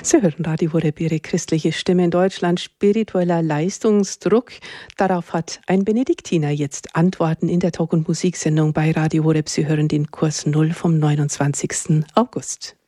Sie hören Radio Horeb, Ihre christliche Stimme in Deutschland. Spiritueller Leistungsdruck. Darauf hat ein Benediktiner jetzt Antworten in der Talk- und Musiksendung bei Radio Horeb. Sie hören den Kurs 0 vom 29. August.